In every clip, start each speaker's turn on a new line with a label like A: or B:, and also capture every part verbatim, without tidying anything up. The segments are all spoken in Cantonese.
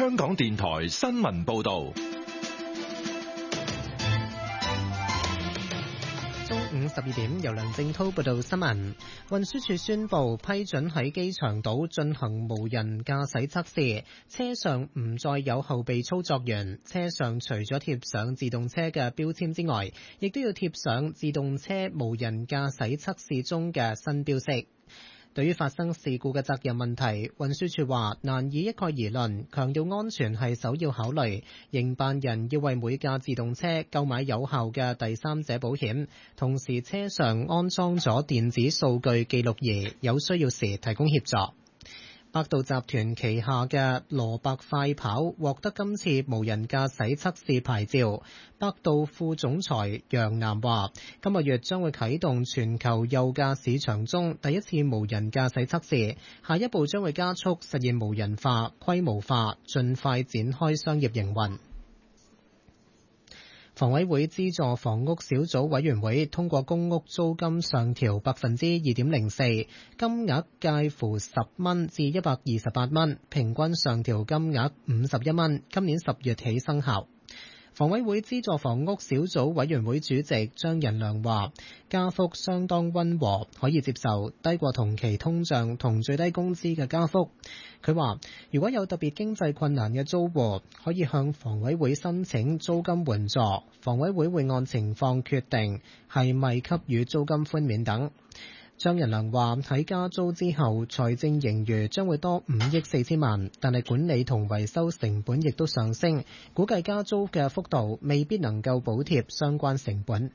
A: 香港電台新聞報道。
B: 中午十二點，由梁正滔報道新聞。運輸署宣布批准喺機場島進行無人駕駛測試，車上唔再有後備操作員，車上除咗貼上自動車嘅標籤之外，亦都要貼上自動車無人駕駛測試中嘅新標識。對於發生事故嘅責任問題，運輸署話難以一概而論，強調安全係首要考慮。營辦人要為每架自動車購買有效嘅第三者保險，同時車上安裝咗電子數據記錄儀，有需要時提供協助。百度集團旗下嘅羅伯快跑獲得今次無人駕駛測試牌照。百度副總裁楊南話，今個月將會啟動全球右駕市場中第一次無人駕駛測試，下一步將會加速實現無人化、規模化，盡快展開商業營運。房委會資助房屋小組委員會通過公屋租金上調百分之二點零四，金額介乎十蚊至一百二十八蚊，平均上調金額五十一蚊，今年十月起生效。房委會資助房屋小組委員會主席張仁良話，加幅相當溫和，可以接受，低過同期通脹同最低工資嘅加幅。佢話，如果有特別經濟困難嘅租戶，可以向房委會申請租金援助，房委會會按情況決定係咪給予租金寬免等。張仁良話，喺加租之後，財政盈餘將會多五億四千萬，但係管理同維修成本亦都上升，估計加租嘅幅度未必能夠補貼相關成本。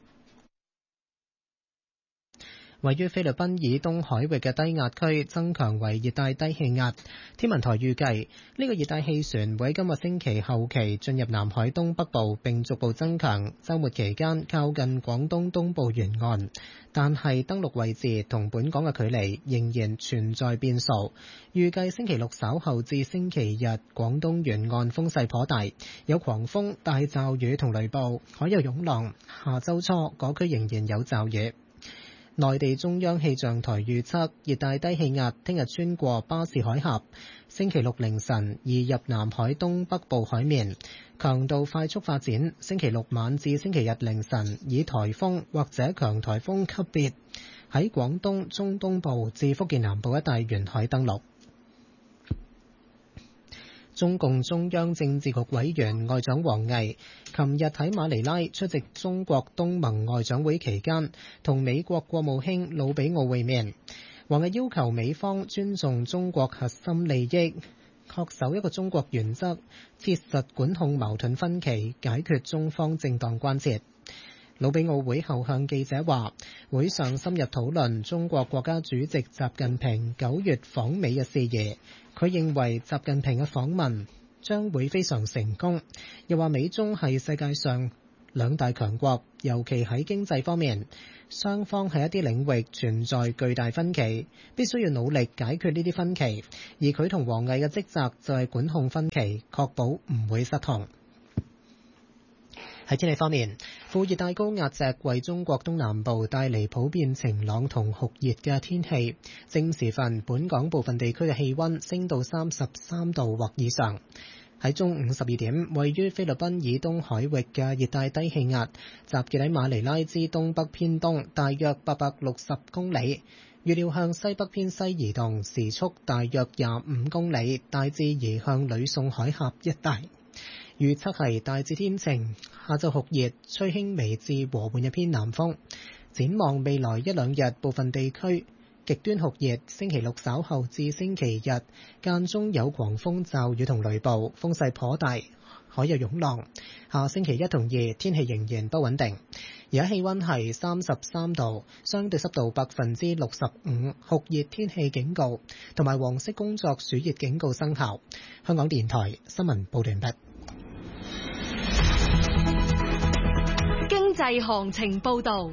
B: 位於菲律賓以東海域嘅低壓區增強為熱帶低氣壓，天文台預計呢個熱帶氣旋會喺今個星期後期進入南海東北部並逐步增強，週末期間靠近廣東東部沿岸，但係登陸位置同本港嘅距離仍然存在變數。預計星期六稍後至星期日廣東沿岸風勢頗大，有狂風、大驟雨同雷暴，海有湧浪。下週初嗰區仍然有驟雨。內地中央氣象台預測，熱帶低氣壓聽日穿過巴士海峽，星期六凌晨移入南海東北部海面，強度快速發展。星期六晚至星期日凌晨以颱風或者強颱風級別喺廣東中東部至福建南部一帶沿海登陸。中共中央政治局委員外長王毅琴日喺馬尼拉出席中國東盟外長會期間，同美國國務卿魯比奧會面。王毅要求美方尊重中國核心利益，恪守一個中國原則，切實管控矛盾分歧，解決中方正當關切。魯比奧會後向記者話，會上深入討論中國國家主席習近平九月訪美嘅事宜。佢認為習近平嘅訪問將會非常成功，又話美中係世界上兩大強國，尤其喺經濟方面，雙方喺一啲領域存在巨大分歧，必須要努力解決呢啲分歧。而佢同王毅嘅職責就係管控分歧，確保唔會失控。喺天氣方面，副熱帶高壓脊為中國東南部帶嚟普遍晴朗同酷熱嘅天氣。正時分，本港部分地區嘅氣溫升到三十三度或以上。喺中午十二點，位於菲律賓以東海域嘅熱帶低氣壓集結喺馬尼拉之東北偏東，大約八百六十公里，預料向西北偏西移動，時速大約廿五公里，大致移向呂宋海峽一帶。預測係大致天晴，下晝酷熱，吹輕微至和緩一偏南風。展望未來一兩日，部分地區極端酷熱，星期六稍後至星期日間中有狂風驟雨同雷暴，風勢頗大，海有湧浪。下星期一同二天氣仍然不穩定。而家氣溫係三十三度，相對濕度百分之六十五，酷熱天氣警告同埋黃色工作暑熱警告生效。香港電台新聞報道完畢。
C: 經濟行情報道。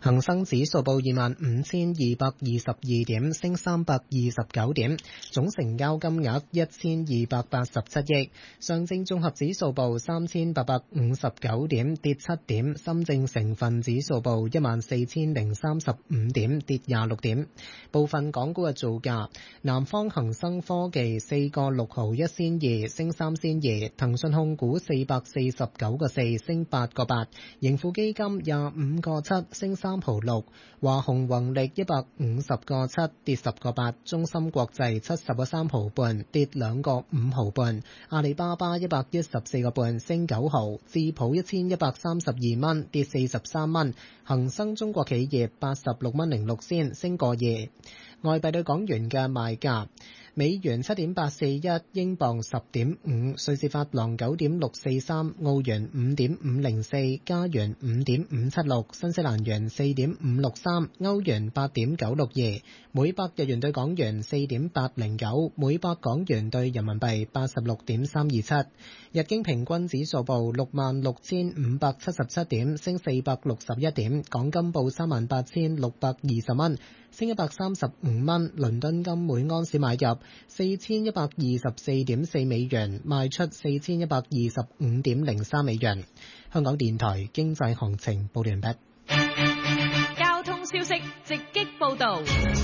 B: 恒生指數報二萬五千二百二十二點，升三百二十九點，總成交金額一千二百八十七億。上證綜合指數報三千八百五十九點，跌七點。深證成分指數報一萬四千零三十五點，跌廿六點。部分港股嘅造價：南方恒生科技四個六毫一仙二，升三仙二；騰訊控股四百四十九個四，升八個八；盈富基金廿五個七，升三毫六；華虹宏力一百五十個七，跌十個八；中芯國際七十個三毫半，跌兩個五毫半；阿里巴巴一百一十四個半，升九毫；智普一千一百三十二蚊，跌四十三蚊；恒生中國企業八十六蚊零六仙，升個二。外幣對港元嘅賣價：美元七點八四一，英鎊十點五，瑞士法郎九點六四三，澳元五點五零四，加元五點五七六，新西蘭元四點五六三，歐元八點九六二，每百日元對港元四點八零九，每百港元對人民幣八十六點三二七。日經平均指數報六萬六千五百七十七點，升四百六十一點。港金報三萬八千六百二十蚊，升一百三十五蚊。倫敦金每安士買入四千一百二十四點四美元，賣出四千一百二十五點零三美元。香港電台經濟行情報完畢。
C: 交通消息直擊報道。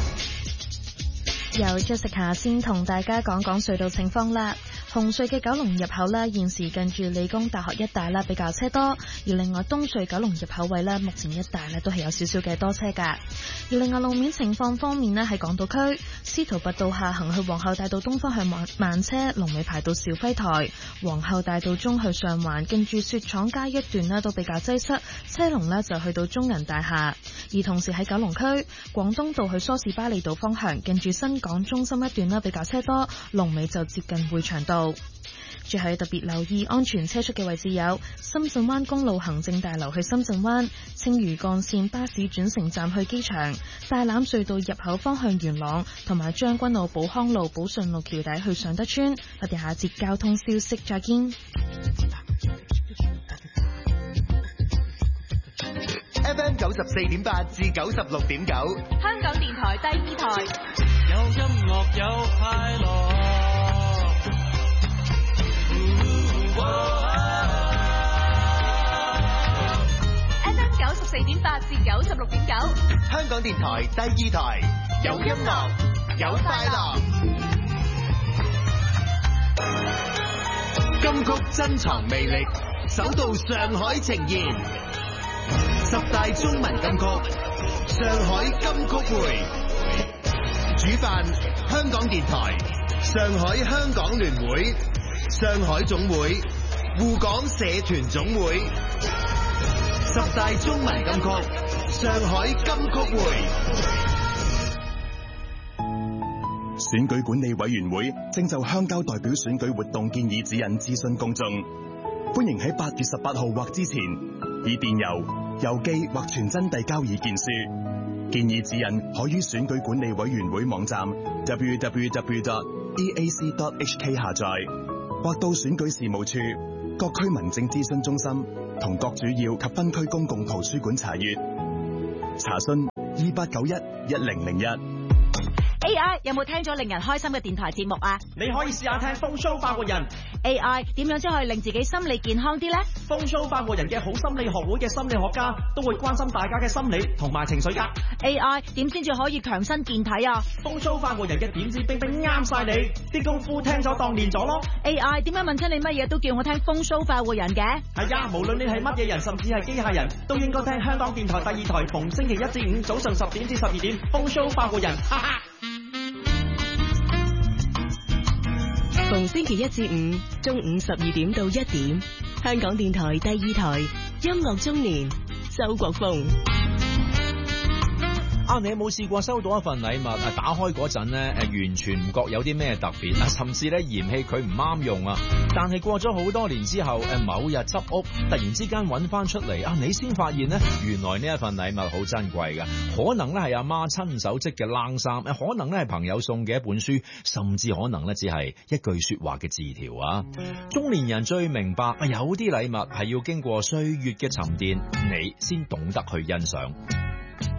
D: 由 Jessica 先同大家講講隧道情況啦。紅隧嘅九龍入口咧，現時近住理工大學一帶啦，比較車多；而另外東隧九龍入口位咧，目前一帶咧都係有少少嘅多車噶。而另外路面情況方面咧，喺港島區司徒拔道下行去皇后大道東方向慢慢車，龍尾排到肇輝台；皇后大道中去上環，近住雪廠街一段咧都比較擠塞，車龍咧就去到中銀大廈。而同時喺九龍區廣東道去梳士巴利道方向，近住新港中心一段咧比較車多，龍尾就接近匯祥道。最後要特別留意安全車速嘅位置有深圳灣公路行政大樓去深圳灣、青嶼幹線巴士轉乘站去機場、大欖隧道入口方向元朗，同埋將軍澳寶康路寶順路橋底去上德村。我哋下節交通消息再見。
E: F M 九十四點八至九十六點九，
C: 香港電台第二台，
F: 有音樂有快樂。
C: F M 九十四點八至九十六點九，
E: 香港電台第二台，有音樂有快樂。金曲珍藏魅力，首度上海呈現十大中文金曲，上海金曲會，主辦香港電台、上海香港聯會、上海總會、滬港社團總會。十大中文金曲，上海金曲會。
G: 選舉管理委員會正就鄉郊代表選舉活動建議指引諮詢公眾，歡迎喺八月十八號或之前以電郵、郵寄或傳真遞交意見書。建議指引可於選舉管理委員會網站 double-u double-u double-u dot e a c dot h k 下載，或到選舉事務處、各區民政諮詢中心同各主要及分區公共圖書館查閱。查詢二八九一一零零一。
H: A I 有冇聽咗令人開心嘅電台節目啊？
F: 你可以試下聽風騷發活人。
H: A I 點樣先可以令自己心理健康啲呢？
F: 風騷發活人嘅好心理學會嘅心理學家都會關心大家嘅心理同埋情緒噶。
H: A I 點先至可以強身健體啊？
F: 風騷發活人嘅點子冰冰啱晒你，啲功夫聽咗當練咗咯。
H: A I 點解問親你乜嘢都叫我聽風騷發活人嘅？
F: 係啊，無論你係乜嘢人，甚至係機械人，都應該聽香港電台第二台，逢星期一至五早上十點至十二點，風騷發活人，哈哈。
I: 逢星期一至五中午十二點到一點，香港電台第二台音樂中年，周國峰。
J: 啊！你有冇試過收到一份禮物啊？打開嗰陣咧，誒，完全唔覺有啲咩特別啊，甚至咧嫌棄佢唔啱用啊。但係過咗好多年之後，誒，某日執屋，突然之間揾翻出嚟啊，你先發現咧，原來呢一份禮物好珍貴噶，可能咧係阿媽親手織嘅冷衫，誒，可能咧係朋友送嘅一本書，甚至可能咧只係一句說話嘅字條啊。中年人最明白，有啲禮物係要經過歲月嘅沉澱，你先懂得去欣賞。